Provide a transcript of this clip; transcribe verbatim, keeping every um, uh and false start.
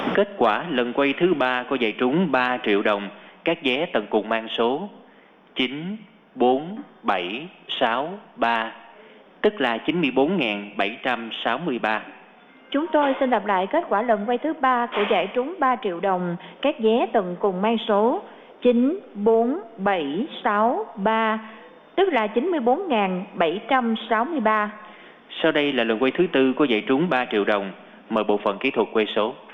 Kết quả lần quay thứ ba có giải trúng ba triệu đồng, các vé tận cùng mang số chín bốn bảy sáu ba, tức là chín mươi bốn nghìn bảy trăm sáu mươi ba. Chúng tôi xin đọc lại kết quả lần quay thứ ba của giải trúng ba triệu đồng, các vé tận cùng mang số chín bốn bảy sáu ba, tức là chín mươi bốn nghìn bảy trăm sáu mươi ba. Sau đây là lần quay thứ tư có giải trúng ba triệu đồng. Mời bộ phận kỹ thuật quay số.